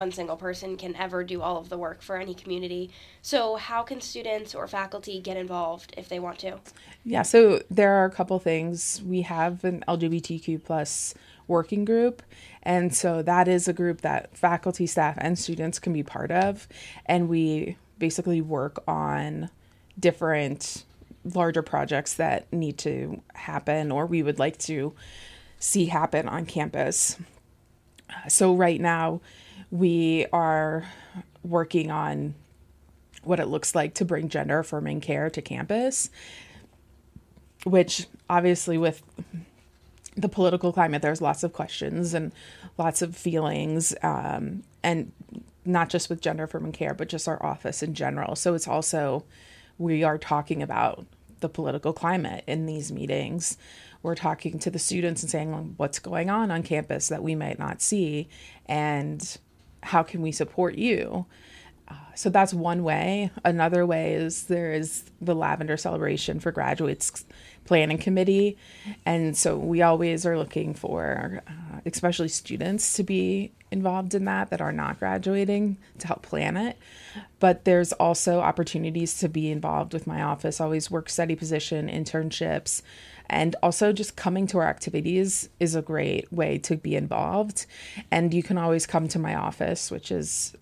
one single person can ever do all of the work for any community. So, how can students or faculty get involved if they want to? Yeah, so there are a couple things. We have an LGBTQ plus working group, and so that is a group that faculty, staff, and students can be part of, and we basically work on different larger projects that need to happen or we would like to see happen on campus. So right now we are working on what it looks like to bring gender affirming care to campus, which obviously with the political climate, there's lots of questions and lots of feelings, and not just with gender affirming care, but just our office in general. So it's also, we are talking about the political climate in these meetings. We're talking to the students and saying, well, what's going on campus that we might not see, and how can we support you? So that's one way. Another way is there is the Lavender Celebration for Graduates Planning Committee. And so we always are looking for, especially students, to be involved in that are not graduating to help plan it. But there's also opportunities to be involved with my office, always work study position, internships, and also just coming to our activities is a great way to be involved. And you can always come to my office, which is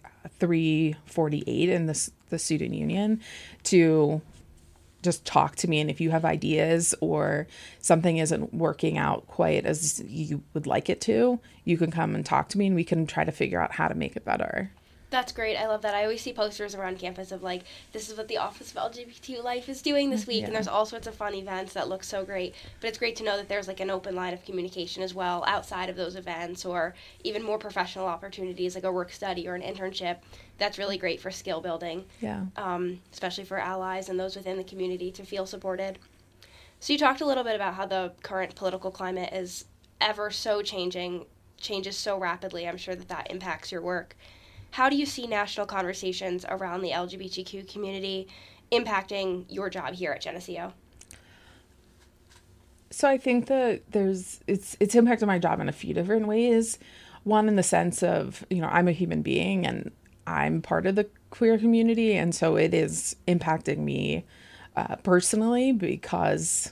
348 in the student union, to just talk to me. And if you have ideas or something isn't working out quite as you would like it to, you can come and talk to me and we can try to figure out how to make it better. That's great. I love that. I always see posters around campus of like, this is what the Office of LGBT Life is doing this week, Yeah. and there's all sorts of fun events that look so great. But it's great to know that there's like an open line of communication as well outside of those events, or even more professional opportunities like a work study or an internship. That's really great for skill building, Yeah. especially for allies and those within the community to feel supported. So you talked a little bit about how the current political climate is ever so changing, changes so rapidly. I'm sure that that impacts your work. How do you see national conversations around the LGBTQ community impacting your job here at Geneseo? So I think that it's impacted my job in a few different ways. One, in the sense of, I'm a human being and I'm part of the queer community, and so it is impacting me personally, because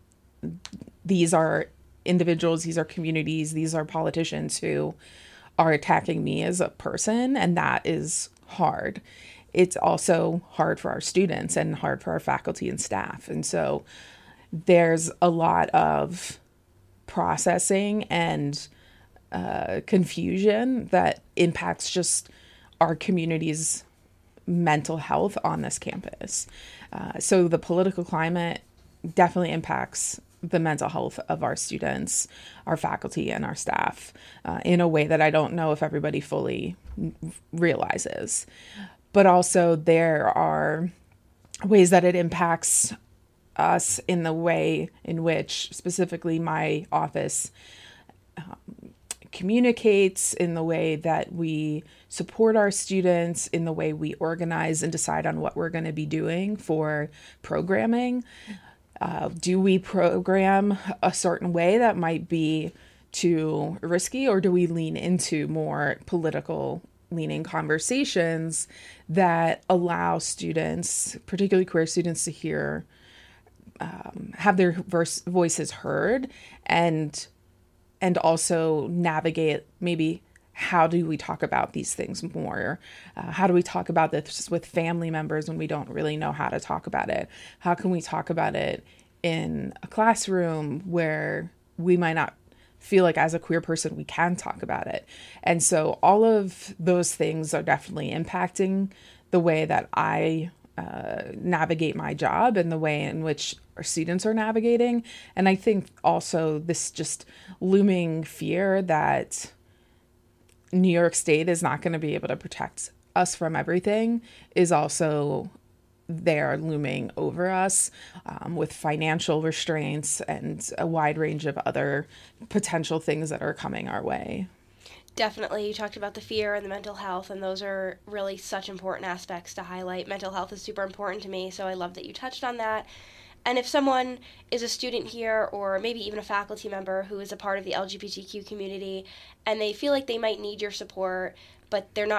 these are individuals, these are communities, these are politicians who are attacking me as a person, and that is hard. It's also hard for our students and hard for our faculty and staff. And so there's a lot of processing and confusion that impacts just our community's mental health on this campus. So the political climate definitely impacts the mental health of our students, our faculty, and our staff in a way that I don't know if everybody fully realizes. But also there are ways that it impacts us in the way in which specifically my office communicates, in the way that we support our students, in the way we organize and decide on what we're going to be doing for programming. Do we program a certain way that might be too risky, or do we lean into more political leaning conversations that allow students, particularly queer students, to hear, have their voices heard, and also navigate maybe how do we talk about these things more? How do we talk about this with family members when we don't really know how to talk about it? How can we talk about it in a classroom where we might not feel like as a queer person we can talk about it? And so all of those things are definitely impacting the way that I navigate my job and the way in which our students are navigating. And I think also this just looming fear that New York State is not going to be able to protect us from everything is also there, looming over us, with financial restraints and a wide range of other potential things that are coming our way. Definitely, you talked about the fear and the mental health, and those are really such important aspects to highlight. Mental health is super important to me, so I love that you touched on that. And if someone is a student here, or maybe even a faculty member who is a part of the LGBTQ community, and they feel like they might need your support, but they're not